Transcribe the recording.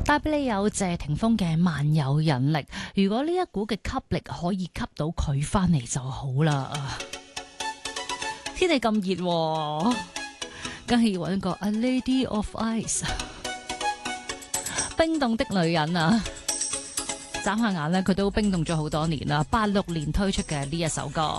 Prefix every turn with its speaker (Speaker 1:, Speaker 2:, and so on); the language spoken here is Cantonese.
Speaker 1: 帶俾你有謝霆鋒嘅萬有引力。如果呢一股嘅吸力可以吸到佢翻嚟就好啦。天氣咁熱，梗係要揾個 A Lady of Ice， 冰凍的女人啊！眨下眼咧，佢都冰凍咗好多年啦。86年推出嘅呢一首歌。